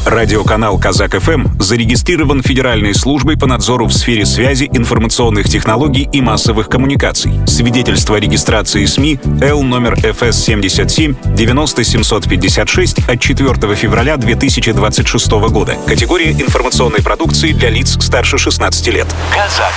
Радиоканал «Казак-ФМ» зарегистрирован Федеральной службой по надзору в сфере связи, информационных технологий и массовых коммуникаций. Свидетельство о регистрации СМИ Л номер ФС 77 90 756 от 4 февраля 2026 года. Категория информационной продукции для лиц старше 16 лет. Казак